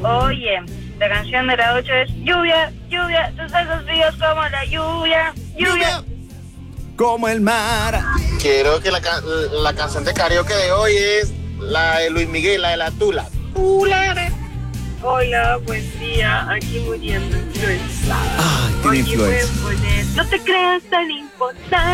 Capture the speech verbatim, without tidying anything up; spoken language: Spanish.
Oye, la canción de la ocho es lluvia, lluvia, tus besos fríos como la lluvia, lluvia. Como el mar. Quiero que la, ca- la canción de karaoke de hoy es la de Luis Miguel, la de la Tula. Tula. Hola, buen día, aquí muriendo influenciada. Ay, tiene Oye, influencia. pueden poner, no te creas tan importante.